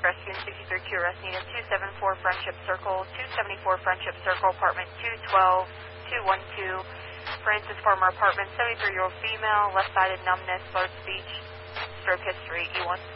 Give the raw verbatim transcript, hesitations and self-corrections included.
Rescue and sixty-three Q arrest needed. two seventy-four Friendship Circle, two seventy-four Friendship Circle, apartment two twelve, two one two, Francis Farmer apartment, seventy-three-year-old female, left-sided numbness, slurred speech, stroke history, E one.